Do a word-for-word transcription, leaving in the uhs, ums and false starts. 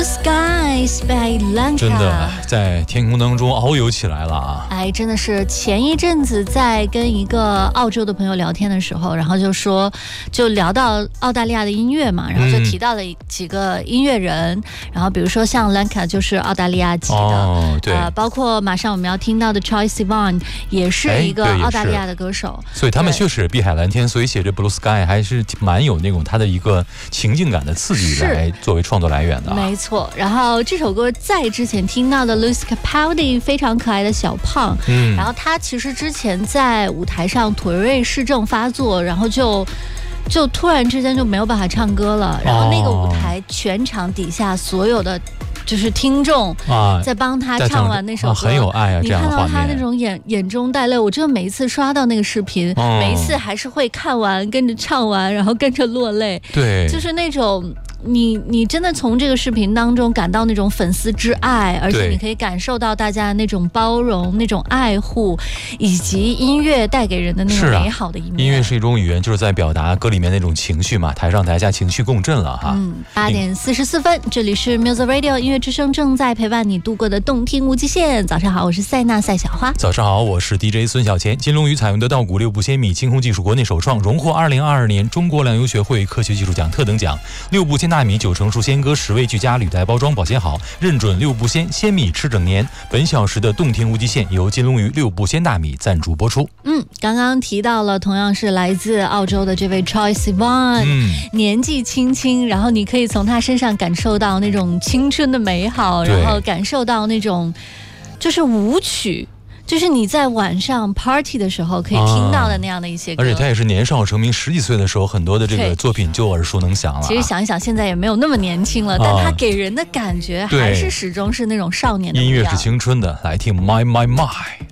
Skies by Lanka 真的在天空当中遨游起来了啊！ 哎，真的是前一阵子在跟一个澳洲的朋友聊天的时候，然后就说就聊到澳大利亚的音乐嘛，然后就提到了几个音乐人，嗯、然后比如说像 Lanka 就是澳大利亚籍的， 哦，对， 呃，包括马上我们要听到的 Troye Sivan 也是一个澳大利亚的歌手， 所以他们确实碧海蓝天，所以写这 Blue Sky 还是蛮有那种它的一个情境感的刺激来作为创作来源的、啊。 没错，然后这首歌在之前听到的 Lewis Capaldi 非常可爱的小胖，嗯，然后他其实之前在舞台上腿锐氏症发作，然后就就突然之间就没有办法唱歌了，然后那个舞台全场底下所有的就是听众在帮他唱完那首歌， 啊、很有爱啊！ 你看到他那种眼眼中带泪，我真的每一次刷到那个视频，哦、每一次还是会看完跟着唱完，然后跟着落泪， 对， 就是那种。你你真的从这个视频当中感到那种粉丝之爱，而且你可以感受到大家的那种包容、那种爱护，以及音乐带给人的那种美好的一面。 啊、音乐是一种语言，就是在表达歌里面那种情绪嘛，台上台下情绪共振了哈。 嗯，八点四十四分，这里是 Music Radio 音乐之声，正在陪伴你度过的动听无极限。早上好，我是塞纳赛小花。 早上好，我是 D J 孙小钱。金龙鱼采用的稻谷六部鲜米清空技术国内首创，荣获二零二二年中国粮油学会科学技术奖特等奖。六部鲜大米九成熟鲜歌，十味俱佳，履带包装保鲜好，认准六部鲜，鲜米吃整年。本小时的动听无极限由金龙鱼六部鲜大米赞助播出。 嗯，刚刚提到了同样是来自澳洲的这位 Troye Sivan，嗯，年纪轻轻，然后你可以从他身上感受到那种青春的美好，然后感受到那种就是舞曲。就是你在晚上 party 的时候可以听到的那样的一些歌， 而且他也是年少成名，十几岁的时候很多的这个作品就耳熟能详了。 其实想一想，现在也没有那么年轻了，但他给人的感觉还是始终是那种少年的。 音乐是青春的，来听 My My My。